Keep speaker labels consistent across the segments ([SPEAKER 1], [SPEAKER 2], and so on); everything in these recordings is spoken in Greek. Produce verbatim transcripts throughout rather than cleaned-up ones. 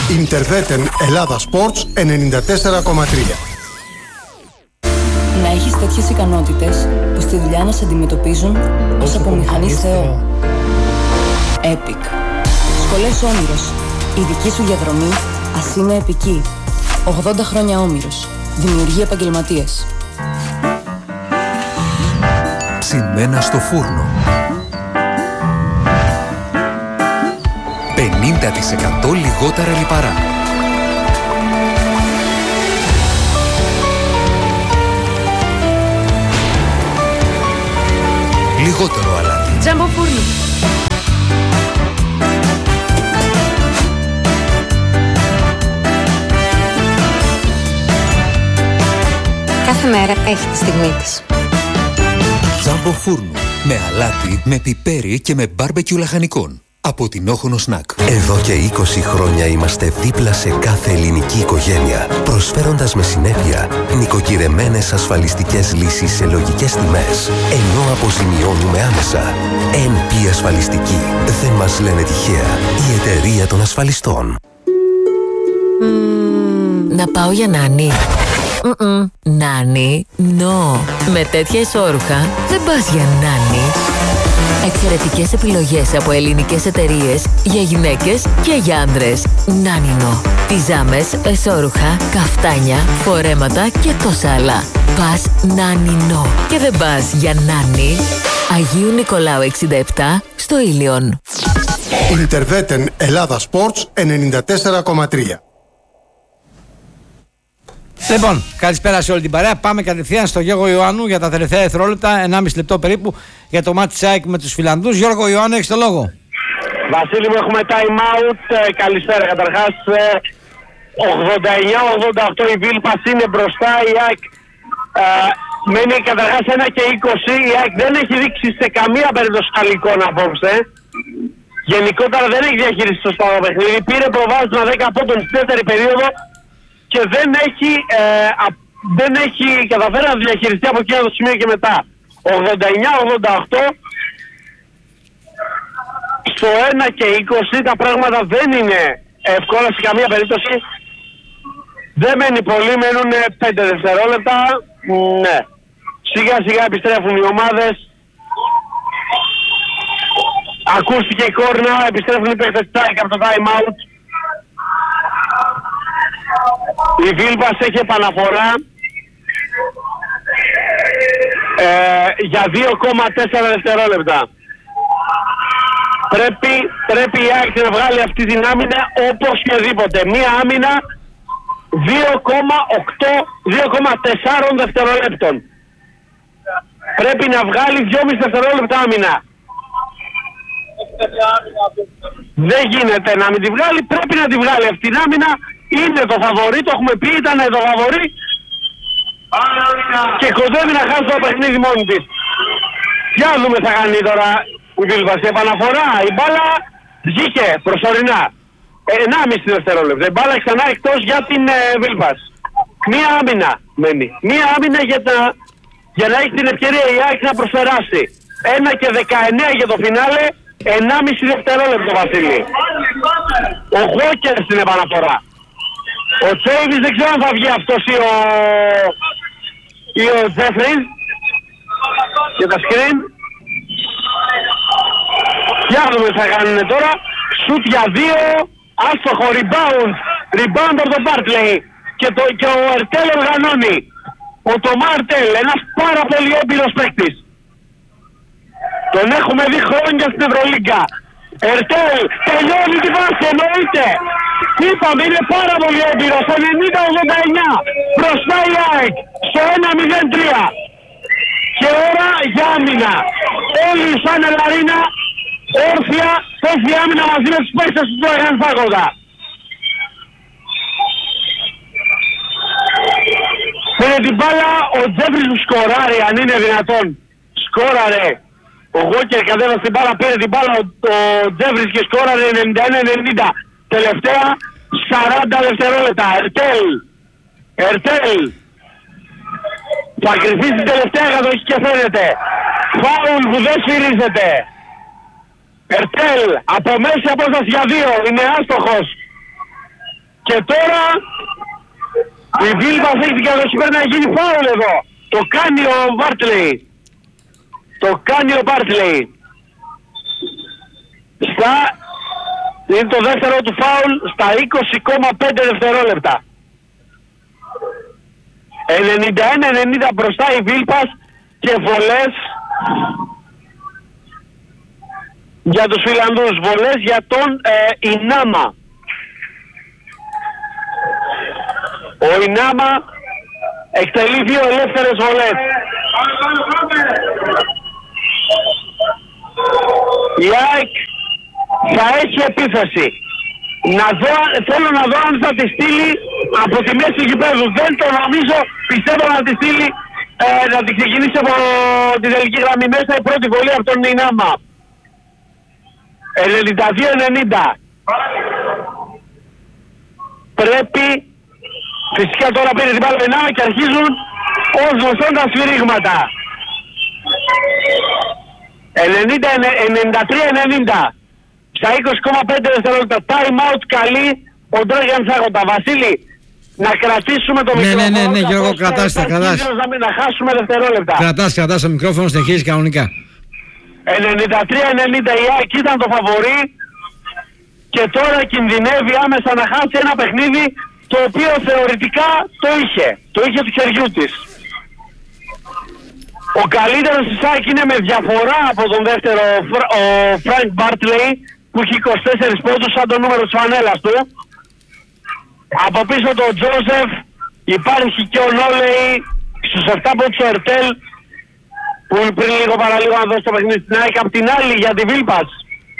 [SPEAKER 1] Ιντερβέτεν Ελλάδα Sports ενενήντα τέσσερα κόμμα τρία.
[SPEAKER 2] Να έχεις τέτοιες ικανότητες που στη δουλειά να σε αντιμετωπίζουν ως από μηχανής Θεό. Epic. Σχολές Όμηρος. Η δική σου διαδρομή ας είναι επική. ογδόντα χρόνια Όμηρος. Δημιουργεί επαγγελματίες.
[SPEAKER 3] Ψημένα στο φούρνο. πενήντα τοις εκατό λιγότερα λιπαρά. Λιγότερο αλάτι.
[SPEAKER 4] Τζάμπο φούρνο. Κάθε μέρα έχει τη στιγμή της.
[SPEAKER 3] Τζάμπο φούρνο. Με αλάτι, με πιπέρι και με μπάρμπεκιου λαχανικών. Από την Όχονο Σνακ.
[SPEAKER 5] Εδώ και είκοσι χρόνια είμαστε δίπλα σε κάθε ελληνική οικογένεια, προσφέροντας με συνέπεια νοικοκυρεμένες ασφαλιστικές λύσεις σε λογικές τιμές, ενώ αποζημιώνουμε άμεσα. εν πι Ασφαλιστική. Δεν μας λένε τυχαία. Η εταιρεία των ασφαλιστών.
[SPEAKER 6] Mm, να πάω για νάνι. Mm-mm. Νάνι, no. Με τέτοια ισόρουχα δεν πας για νάνι. Εξαιρετικές επιλογές από ελληνικές εταιρείες για γυναίκες και για άντρες. Νάνινο. Πιζάμες, εσώρουχα, καφτάνια, φορέματα και τόσα άλλα. Πας Νάνινο. Και δεν πας για νάνι. Αγίου Νικολάου εξήντα επτά στο Ήλιον.
[SPEAKER 1] Ιντερβέτεν Ελλάδα Sports ενενήντα τέσσερα κόμμα τρία.
[SPEAKER 7] Λοιπόν, καλησπέρα σε όλη την παρέα. Πάμε κατευθείαν στο Γιώργο Ιωάννου για τα τελευταία δευτερόλεπτα, ενάμιση λεπτό περίπου, για το μάτι της ΑΕΚ με τους Φιλανδούς. Γιώργο Ιωάννου, έχεις το λόγο.
[SPEAKER 8] Βασίλη μου, έχουμε time out. Ε, καλησπέρα καταρχάς. Ε, ογδόντα εννιά ογδόντα οκτώ η Βίλπας είναι μπροστά. Η ΑΕΚ ε, μένει καταρχάς ένα και είκοσι. Η ΑΕΚ δεν έχει δείξει σε καμία περίπτωση καλή εικόνα απόψε. Γενικότερα δεν έχει διαχειριστεί το σπάνο παιχνίδι. Πήρε προβάδισμα δέκα πόντων στη δεύτερη περίοδο και δεν έχει, ε, α, δεν έχει καταφέρει να διαχειριστεί από εκείνο το σημείο και μετά. ογδόντα εννιά ογδόντα οκτώ στο ένα και είκοσι τα πράγματα δεν είναι εύκολα σε καμία περίπτωση. Δεν μένει πολύ, μένουν πέντε δευτερόλεπτα. Ναι. Σιγά σιγά επιστρέφουν οι ομάδες. Ακούστηκε η κόρνα, επιστρέφουν οι παίκτες της ΑΕΚ από το time out. Η Βίλβας έχει επαναφορά ε, για δύο κόμμα τέσσερα δευτερόλεπτα. Πρέπει, πρέπει η ΑΕΚ να βγάλει αυτή την άμυνα όπως και οδήποτε. Μία άμυνα δύο κόμμα τέσσερα δευτερόλεπτων. Πρέπει να βγάλει δυόμισι δευτερόλεπτα άμυνα. Δεν γίνεται να μην τη βγάλει, πρέπει να τη βγάλει αυτή την άμυνα. Είναι το φαβορί, το έχουμε πει, ήταν το φαβορί και κοντεύει να χάσει το παιχνίδι μόνη της. Για να δούμε θα κάνει τώρα η Βίλβας. Η επαναφορά, η μπάλα βγήκε προσωρινά. ενάμιση δευτερόλεπτα. Η μπάλα ξανά εκτός για την ε, Βίλβας. Μία άμυνα μένει. Μία άμυνα για, τα, για να έχει την ευκαιρία η ΑΕΚ να προσπεράσει. ένα και δεκαεννέα για το φινάλε, ενάμιση δευτερόλεπτο Βασίλη. Ο Χόκερ στην επαναφορά. Ο Τσέιβις δεν ξέρω αν θα βγει αυτός ή ο, ή ο Τζέφρις και τα screen. Για να δούμε τι θα κάνουν τώρα. Σουτ για δύο, άστοχο, rebound, rebound από τον Μπάρτλεϊ και, το, και ο Ερτέλ οργανώνει. Ο Τομά Ερτέλ, ένας πάρα πολύ έμπειρος παίκτης. Τον έχουμε δει χρόνια στην Ευρωλίγκα. Ερτέλ, τελειώνει τη βάση, εννοείται. Είπαμε, είναι πάρα πολύ έμπειρος, ενενήντα ογδόντα εννέα. Μπροστά η ΑΕΚ, στο ένα μηδέν τρία. Και ώρα για άμυνα. Όλοι σαν Ελαρίνα, όρθια, παίζει άμυνα μαζί με τους παίκτες του Τραγάν Φάκοντα. Πήρε την μπάλα, ο Τζέφρις του σκοράρει, αν είναι δυνατόν. Σκόραρε. Ο Γόκερ κατέβασε την μπάλα, πήρε την μπάλα, ο, ο Τζέφρις και σκόραρε ενενήντα ένα ενενήντα. Τελευταία σαράντα δευτερόλεπτα. Ερτέλ. Ερτέλ. Θα κρυφίσει την τελευταία κατοχή και φαίνεται. Φάουλ που δεν σφυρίζεται. Ερτέλ. Από μέση απόσταση για δύο. Είναι άστοχος. Και τώρα η Βίλπας έχει την κατοχή να γίνει φάουλ εδώ. Το κάνει ο Μπάρτλεϊ. Το κάνει ο Μπάρτλεϊ. Στα... Είναι το δεύτερο του φάουλ στα είκοσι κόμμα πέντε δευτερόλεπτα. ενενήντα ένα ενενήντα μπροστά η Βίλπας και βολές για τους Φιλανδούς. Βολές για τον ε, Ινάμα. Ο Ινάμα εκτελεί δύο ελεύθερες βολές. Η ΑΕΚ θα έχει επίθεση. Να δω, θέλω να δω αν θα τη στείλει από τη μέση του γηπέδου. Δεν το νομίζω, πιστεύω να τη στείλει, ε, να τη ξεκινήσει από την τελική γραμμή μέσα η πρώτη βολή από τον Ινάμα. ενενήντα δύο ενενήντα. Πρέπει, φυσικά τώρα πήρε την μπάλα Ινάμα και αρχίζουν ως γνωστόν τα σφυρίγματα. ενενήντα τρία ενενήντα. Στα είκοσι κόμμα πέντε δευτερόλεπτα time out καλεί ο Ντράγιαν Σάγοντα. Βασίλη, να κρατήσουμε το
[SPEAKER 7] ναι,
[SPEAKER 8] μικρόφωνο.
[SPEAKER 7] Ναι, ναι, ναι, Γιώργο, κρατάς τα, κρατάς.
[SPEAKER 8] Να, να χάσουμε δευτερόλεπτα.
[SPEAKER 7] Κρατάς, κρατάς το μικρόφωνο, συνεχίζεις κανονικά.
[SPEAKER 8] ενενήντα τρία ενενήντα η ΑΕΚ ήταν το φαβορί και τώρα κινδυνεύει άμεσα να χάσει ένα παιχνίδι το οποίο θεωρητικά το είχε. Το είχε του χεριού της. Ο καλύτερος της ΑΕΚ είναι με διαφορά από τον δεύτερο, ο Φρανκ Μπάρτλεϊ, που έχει είκοσι τέσσερις πόντους σαν το νούμερο της φανέλας του. Από πίσω τον Τζόσεφ υπάρχει και ο Νόλεϊ στους επτά πόντους ο Ερτέλ, που πριν λίγο παραλίγο να δώσει το παιχνίδι στην ΑΕΚ. Απ' την άλλη για τη Βίλπας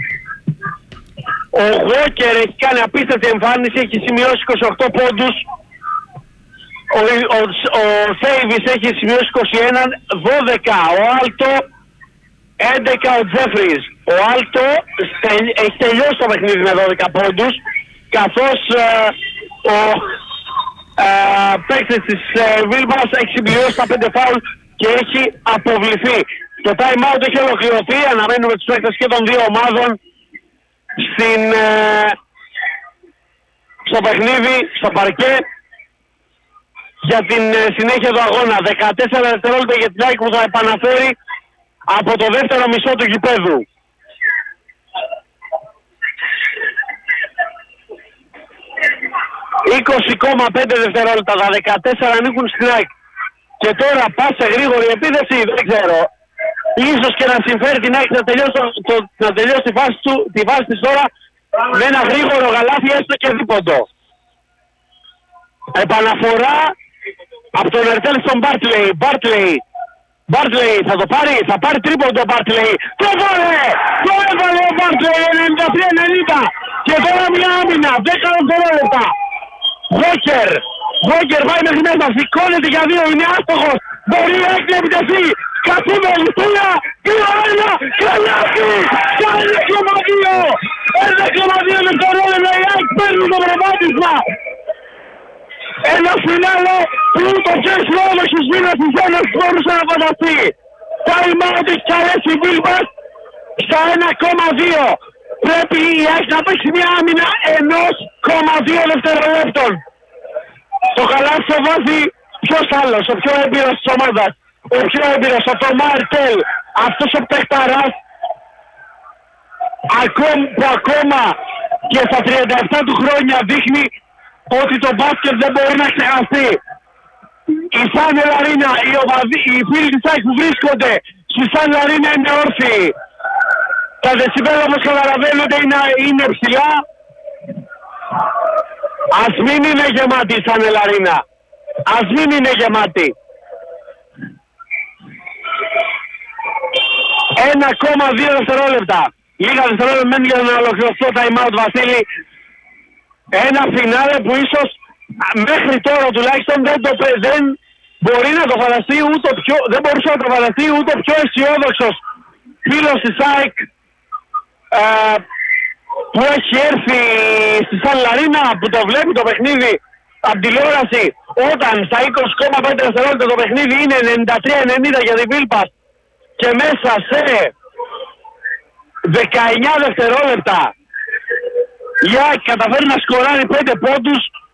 [SPEAKER 8] ο Γόκερ έχει κάνει απίστευτη εμφάνιση, έχει σημειώσει είκοσι οκτώ πόντους. Ο, ο, ο Σέιβις έχει σημειώσει είκοσι ένα, δώδεκα ο Άλτο, έντεκα ο Τζέφρις. Ο Άλτο έχει τελειώσει το παιχνίδι με δώδεκα πόντους, καθώς ε, ο ε, παίκτης της ε, Βίλμπας έχει συμπληρώσει τα πέντε φάουλ και έχει αποβληθεί. Το time out έχει ολοκληρωθεί, αναμένουμε τους παίκτες και των δύο ομάδων στην, ε, στο παιχνίδι, στο παρκέ, για την ε, συνέχεια του αγώνα. δεκατέσσερα δευτερόλεπτα για την ΑΕΚ που θα επαναφέρει από το δεύτερο μισό του γηπέδου. είκοσι κόμμα πέντε δευτερόλεπτα, τα δεκατέσσερα ανήκουν στην ΑΕΚ. Και τώρα πας σε γρήγορη επίθεση, δεν ξέρω. Ίσως και να συμφέρει την ΑΕΚ να τελειώσει, το, το, να τελειώσει τη, φάση του, τη φάση της τώρα με ένα γρήγορο γαλάφι, έστω και δίποντο. Επαναφορά από τον Ερτέλ στον Μπάρτλεϊ. Μπάρτλεϊ. Μπάρτλεϊ θα το πάρει, θα πάρει τρίποντο ο Μπάρτλεϊ. Το βάλε! Το έβαλε ο Μπάρτλεϊ, ενενήντα τρία ενενήντα. Και τώρα μια άμυνα, δέκα δευτερόλεπτα. Βόκερ. Βόκερ πάει μέχρι μέσα, σηκώνεται για δύο, είναι άστοχος. Μπορεί να έχει επιτεθεί. Καθούμε λιστούλα, δύο ένα, καλάθι. ένα κόμμα δύο. ένα κόμμα δύο δευτερόλεπτα, η ΑΕΚ παίρνει το προβάδισμα. Ένα φινάλε που το πιο αισιόδοξος μήνας της Ένωσης μπορούσε να φανταστεί. Time out έχει καλέσει η Βίλμπας στα ένα κόμμα δύο. Πρέπει η ΑΕΚ να παίξει μια άμυνα ενός κόμμα δύο δευτερολέπτων. Το καλάθι το βάζει ποιος άλλος, ο πιο έμπειρος της ομάδας. Ο πιο έμπειρος, ο Τομά Ερτέλ. Αυτός ο παιχταράς που ακόμα και στα τριάντα επτά του χρόνια δείχνει ότι το μπάσκετ δεν μπορεί να ξεχαστεί. Η Σαν Ελαρίνα, οι, οπαδοί, οι φίλοι της ΑΕΚ που βρίσκονται στη Σαν Ελαρίνα είναι όρθιοι. Τα δεσιμπέλα όπως καταλαβαίνετε είναι, είναι ψηλά. Ας μην είναι γεμάτη η Σαν Ελαρίνα. Ας μην είναι γεμάτη. ένα κόμμα δύο δευτερόλεπτα. Λίγα δευτερόλεπτα μένει για να ολοκληρωθεί το time out, Βασίλη. Ένα φινάλε που ίσως μέχρι τώρα τουλάχιστον δεν, το, δεν μπορεί να το φανταστεί ούτε πιο, δεν μπορούσε να το φανταστεί ούτε πιο αισιόδοξος φίλος της ΑΕΚ ε, που έχει έρθει στη Σαν Λαρίνα, που το βλέπει το παιχνίδι από τηλεόραση, όταν στα είκοσι κόμμα πέντε δευτερόλεπτα το παιχνίδι είναι ενενήντα τρία ενενήντα για την Βίλπας και μέσα σε δεκαεννιά δευτερόλεπτα η ΑΕΚ καταφέρει να σκοράρει πέντε πόντους.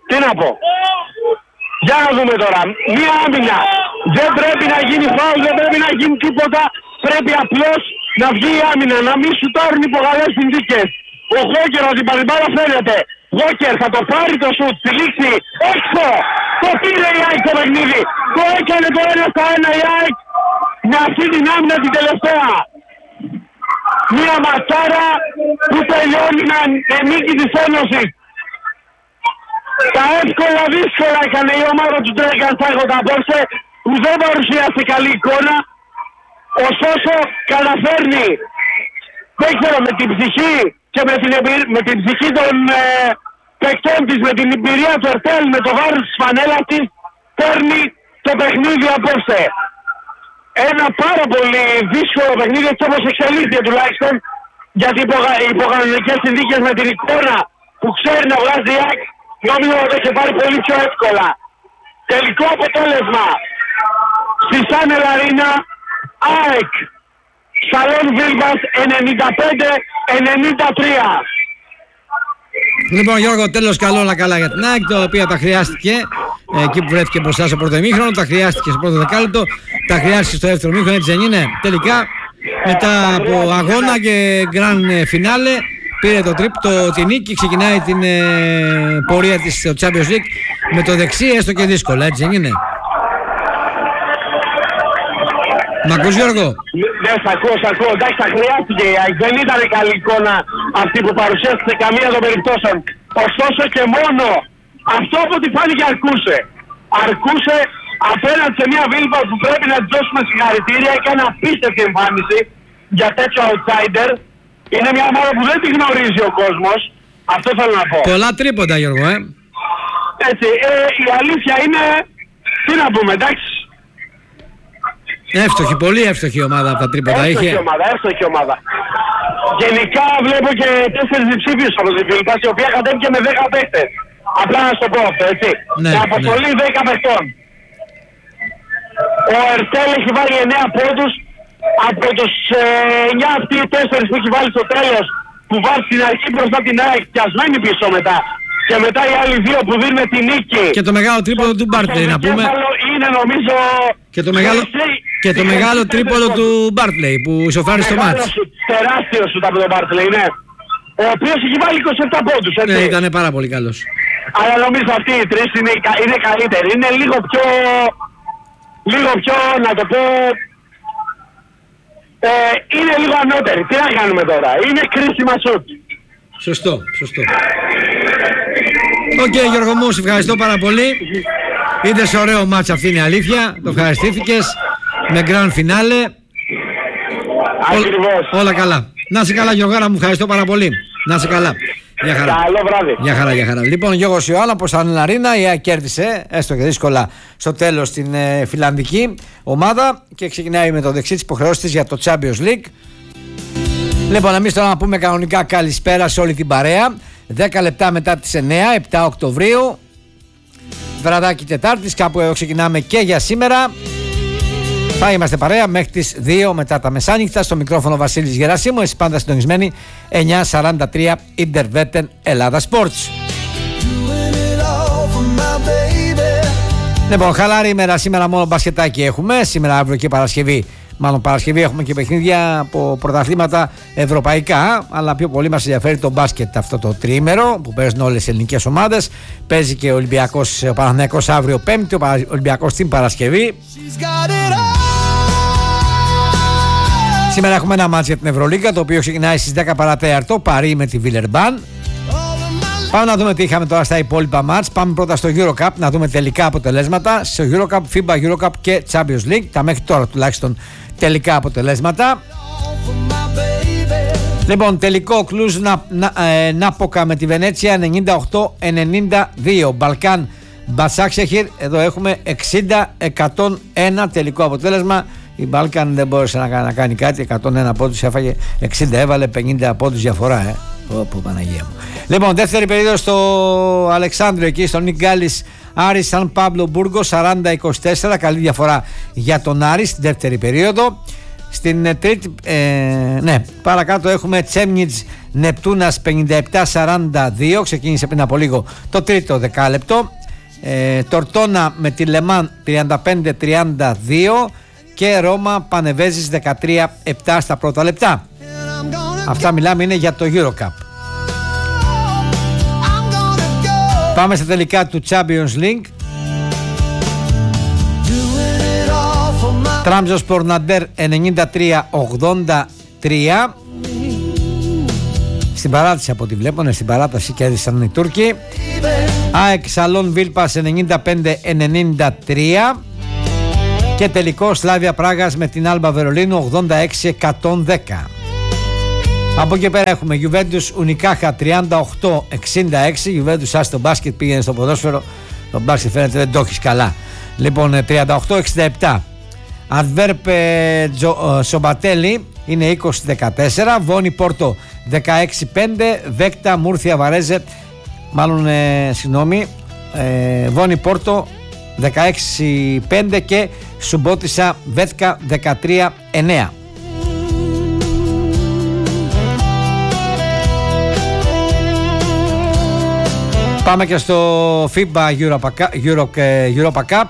[SPEAKER 8] Τι να πω. Για να δούμε τώρα. Μία άμυνα. Δεν πρέπει να γίνει φάουλ, δεν πρέπει να γίνει τίποτα. Πρέπει απλώς να βγει η άμυνα, να μην σουτάρουν υπό καλές συνθήκες. Ο Γόκερ από την Παριμπάρα φαίνεται. Γόκερ θα το πάρει το σουτ, τη λήξη, έξω! Το πήρε η ΑΕΚ το παιχνίδι. Το έκανε το ένα στα ένα η ΑΕΚ με αυτή την άμυνα την τελευταία. Μία ματσάρα που τελειώνει με νίκη της Ένωσης. Τα εύκολα δύσκολα έκανε η ομάδα του Τρέγκαν Σάγοντα απόψε, που δεν παρουσίασε καλή εικόνα. Ωστόσο καταφέρνει, δεν ξέρω, με την ψυχή και με την, εμπειρία, με την ψυχή των ε, παικτών της, με την εμπειρία του Ερτέλ, με το βάρος της φανέλας της, παίρνει το παιχνίδι απόψε. Ένα πάρα πολύ δύσκολο παιχνίδι, έτσι όπως εξελίχθηκε τουλάχιστον, γιατί οι υποκανονικές συνθήκες με την εικόνα που ξέρει να βγάζει η ΑΕΚ, νομίζω ότι έχει πάρει πολύ πιο εύκολα. Τελικό αποτέλεσμα στη Σάνελ Αρίνα, ΑΕΚ Σαλόν Βίλβας ενενήντα πέντε ενενήντα τρία.
[SPEAKER 7] Λοιπόν, Γιώργο, τέλος καλό όλα καλά για την ΑΕΚ, το οποίο τα χρειάστηκε εκεί που βρέθηκε μπροστά στο πρώτο ημίχρονο, τα χρειάστηκε στο πρώτο δεκάλεπτο, τα χρειάστηκε στο δεύτερο ημίχρονο, έτσι δεν είναι? Τελικά, μετά από αγώνα και γκραν φινάλε, πήρε το τρίπτο τη νίκη, ξεκινάει την ε, πορεία της στο Champions League με το δεξί, έστω και δύσκολα, έτσι δεν είναι? Μ' ακούς, Γιώργο?
[SPEAKER 8] Ναι, σ' ακούω, σ' ακούω. Εντάξει, θα χρειάστηκε η ΑΕΚ. Δεν ήταν καλή εικόνα αυτή που παρουσίασε σε καμία των περιπτώσεων. Ωστόσο και μόνο αυτό από ό,τι φάνηκε αρκούσε. Αρκούσε απέναντι σε μια Βίλβα που πρέπει να της δώσουμε συγχαρητήρια. Έκανε απίστευτη εμφάνιση για τέτοιο outsider. Είναι μια ομάδα που δεν τη γνωρίζει ο κόσμος. Αυτό θέλω να πω.
[SPEAKER 7] Πολλά τρίποντα, Γιώργο, ε.
[SPEAKER 8] Έτσι, ε, η αλήθεια είναι, τι να πούμε, εντάξει.
[SPEAKER 7] Εύστοχη, πολύ εύστοχη ομάδα από τα τρίποντα.
[SPEAKER 8] Εύστοχη
[SPEAKER 7] είχε.
[SPEAKER 8] ομάδα, εύστοχη ομάδα. Γενικά βλέπω και τέσσερις διψήφιους από την Βίλβας, η οποία κατέβηκε με δέκα παίκτες. Απλά να σου το πω αυτό, έτσι.
[SPEAKER 7] Ναι,
[SPEAKER 8] με αποστολή ναι. δέκα παιχτών. Ο Ερτέλ έχει βάλει εννέα πόντους. Από τους ε, εννέα αυτοί οι τέσσερις που έχει βάλει στο τέλος, που βάζει στην αρχή μπροστά την ΑΕΚ και ας μένει πίσω μετά. Και μετά οι άλλοι δύο που δίνουν τη νίκη.
[SPEAKER 7] Και το μεγάλο τρίποδο του Μπάρτλεϊ, να πούμε.
[SPEAKER 8] Είναι νομίζω...
[SPEAKER 7] Και το μεγάλο, και το μεγάλο τρίποδο του Μπάρτλεϊ που ισοφάρισε το μάτς.
[SPEAKER 8] Τεράστιο σουτ από τον Μπάρτλεϊ, ναι. Ο οποίος έχει βάλει είκοσι επτά πόντους, έτσι.
[SPEAKER 7] Ναι, ήταν πάρα πολύ καλός.
[SPEAKER 8] Αλλά νομίζω αυτοί οι τρεις είναι, είναι καλύτεροι. Είναι λίγο πιο... Λίγο πιο, να το πω... Ε, είναι λίγο ανώτεροι. Τι να κάνουμε τώρα. Είναι κρίσιμα σουτ.
[SPEAKER 7] Σωστό, σωστό. Οκ, okay, Γιώργο μου, σε ευχαριστώ πάρα πολύ. Είδες ωραίο μάτς, αυτή είναι η αλήθεια. Το ευχαριστήθηκες με γκραν φινάλε.
[SPEAKER 8] Ακριβώς.
[SPEAKER 7] Όλα καλά. Να είσαι καλά, Γιώργαρα μου, ευχαριστώ πάρα πολύ. Να είσαι καλά. Γεια χαρά.
[SPEAKER 8] Καλό βράδυ.
[SPEAKER 7] Γεια χαρά, γεια χαρά. Λοιπόν, Γιώργος Ιωάννα από Σανέλ Αρίνα, η ΑΕΚ κέρδισε, έστω και δύσκολα, στο τέλος την ε, φιλανδική ομάδα και ξεκινάει με το δεξί της υποχρεώσεις της για το Champions League. Λοιπόν, εμείς τώρα να πούμε κανονικά καλησπέρα σε όλη την παρέα. δέκα λεπτά μετά τις εννέα, επτά Οκτωβρίου, βραδάκι Τετάρτης, κάπου εδώ ξεκινάμε και για σήμερα. Θα είμαστε παρέα μέχρι τις δύο μετά τα μεσάνυχτα. Στο μικρόφωνο Βασίλης Γερασίμου, εσείς πάντα συντονισμένοι εννιά σαράντα τρία Interveten Ελλάδα Sports. Λοιπόν, χαλάρη ημέρα σήμερα, μόνο μπασκετάκι έχουμε. Σήμερα, αύριο και Παρασκευή. Μάλλον Παρασκευή έχουμε και παιχνίδια από πρωταθλήματα ευρωπαϊκά, αλλά πιο πολύ μας ενδιαφέρει το μπάσκετ αυτό το τριήμερο που παίζουν όλες οι ελληνικές ομάδες. Παίζει και ο Ολυμπιακός, ο Παναθηναϊκός αύριο Πέμπτη, ο Ολυμπιακός την Παρασκευή. Σήμερα έχουμε ένα μάτς για την Ευρωλίγκα, το οποίο ξεκινάει στις δέκα παρατέταρτο, Παρί με τη Βιλερμπάν. Πάμε να δούμε τι είχαμε τώρα στα υπόλοιπα μάτς. Πάμε πρώτα στο EuroCup να δούμε τελικά αποτελέσματα. Στο EuroCup, φίμπα EuroCup και Champions League. Τα μέχρι τώρα τουλάχιστον τελικά αποτελέσματα. Λοιπόν, τελικό Κλουζ να, να, ε, Νάποκα με τη Βενέτσια ενενήντα οκτώ ενενήντα δύο. Μπαλκάν Μπασάξεχιρ, εδώ έχουμε εξήντα εκατόν ένα τελικό αποτέλεσμα. Η Μπαλκάν δεν μπόρεσε να κάνει, να κάνει κάτι. εκατόν ένα πόντους έφαγε, εξήντα έβαλε, πενήντα πόντους διαφορά. Ε. Ωπω, Παναγία μου. Λοιπόν, δεύτερη περίοδος στο Αλεξάνδριο, εκεί στο Νικ Γκάλης, Άρης Σαν Πάμπλο Μπούργο, σαράντα είκοσι τέσσερα. Καλή διαφορά για τον Άρη στην δεύτερη περίοδο. Στην τρίτη, ε, ναι, παρακάτω έχουμε Τσέμνιτς Νεπτούνας πενήντα επτά σαράντα δύο, ξεκίνησε πριν από λίγο το τρίτο δεκάλεπτο. ε, Τορτόνα με τη Λεμάν τριάντα πέντε τριάντα δύο και Ρώμα Πανεβέζης δεκατρία επτά στα πρώτα λεπτά. Αυτά μιλάμε είναι για το Eurocup. Πάμε στα τελικά του Champions League. Τραμζονσπορ Ναντέρ ενενήντα τρία ογδόντα τρία. Στην παράταση από ό,τι βλέπω, ναι, στην παράταση κέρδισαν οι Τούρκοι. ΑΕΚ Σαλόν Βίλπας ενενήντα πέντε ενενήντα τρία. Και τελικό Σλάβια Πράγας με την Άλμπα Βερολίνου ογδόντα έξι εκατόν δέκα. Από εκεί πέρα έχουμε Γιουβέντους Ουνικάχα τριάντα οκτώ εξήντα έξι. Γιουβέντους άσχει το μπάσκετ, πήγαινε στο ποδόσφαιρο. Το μπάσκετ φαίνεται δεν το έχεις καλά. Λοιπόν, τριάντα οκτώ εξήντα επτά. Αντβέρπ Σομπατέλη είναι είκοσι δεκατέσσερα. Βόνι Πόρτο δεκαέξι πέντε. Βέκτα Μούρθια Βαρέζε, μάλλον ε, συγγνώμη, ε, Βόνι Πόρτο δεκαέξι πέντε και Σουμπότισα Βέτκα δεκατρία εννέα. Πάμε και στο φίμπα Europa, Euro, Europa Cup.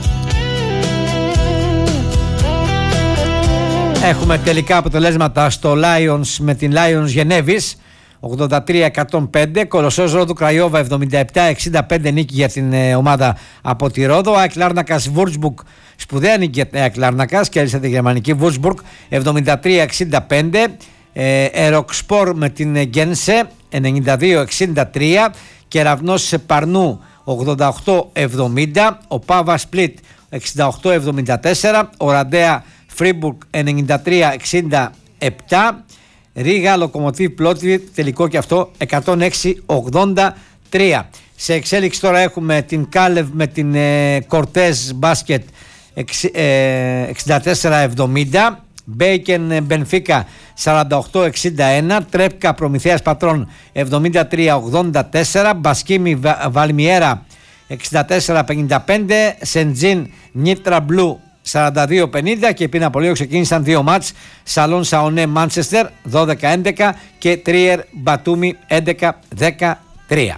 [SPEAKER 7] Έχουμε τελικά αποτελέσματα στο Lions με την Lions Γενέβης ογδόντα τρία εκατόν πέντε. Κολοσσός Ρόδου Κραϊόβα εβδομήντα επτά εξήντα πέντε νίκη για την ε, ομάδα από τη Ρόδο. ΑΕΚ Λάρνακας Βουρτσμπουργκ, σπουδαία νίκη για την ΑΕΚ Λάρνακας, κέρδισε τη γερμανική Βουρτσμπουργκ εβδομήντα τρία εξήντα πέντε. ε, Εροκσπορ με την Γκένσε ενενήντα δύο εξήντα τρία. Κεραυνός Παρνού ογδόντα οκτώ εβδομήντα. Ο Πάβα Σπλίτ εξήντα οκτώ εβδομήντα τέσσερα. Ο Ραντέα Φρίμπουργκ ενενήντα τρία εξήντα επτά. Ρίγα Λοκομοτίβ Πλότβι τελικό και αυτό εκατόν έξι ογδόντα τρία. Σε εξέλιξη τώρα έχουμε την Κάλευ με την ε, Κορτέζ Μπάσκετ εξήντα τέσσερα εβδομήντα. Μπέικεν Μπενφίκα σαράντα οκτώ εξήντα ένα. Τρέπκα Προμηθέας Πατρών εβδομήντα τρία ογδόντα τέσσερα. Μπασκίμι Βαλμιέρα εξήντα τέσσερα πενήντα πέντε. Σεντζίν Νίτρα Μπλου σαράντα δύο πενήντα. Και πριν από λίγο ξεκίνησαν δύο μάτς. Σαλόν Σαονέ Μάντσεστερ δώδεκα έντεκα και Τρίερ Μπατούμι έντεκα δεκατρία.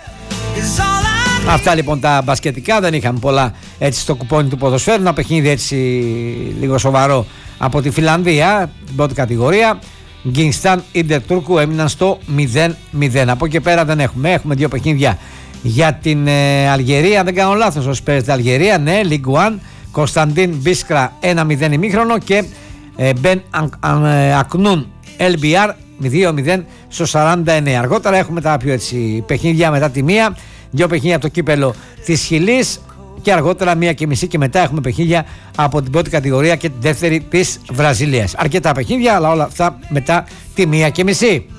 [SPEAKER 7] Αυτά λοιπόν τα μπασκετικά. Δεν είχαμε πολλά έτσι στο κουπόνι του ποδοσφαίρου. Ένα παιχνίδι έτσι λίγο σοβαρό από τη Φιλανδία, την πρώτη κατηγορία. Γκίνσταν Ίντερ Τούρκου έμειναν στο μηδέν μηδέν. Από εκεί πέρα δεν έχουμε. Έχουμε δύο παιχνίδια για την ε, Αλγερία. Δεν κάνω λάθος όσοι παίζετε Αλγερία. Ναι, League One. Κωνσταντίν Μπίσκρα ένα μηδέν ημίχρονο και ε, Μπεν Ακνούν Ελ Μπι Αρ δύο μηδέν στο σαράντα εννέα. Αργότερα έχουμε τα πιο έτσι παιχνίδια μετά τη μία. Δύο παιχνίδια από το κύπελο της Χιλής και αργότερα μία και μισή και μετά έχουμε παιχνίδια από την πρώτη κατηγορία και την δεύτερη της Βραζιλίας. Αρκετά παιχνίδια, αλλά όλα αυτά μετά τη μία και μισή.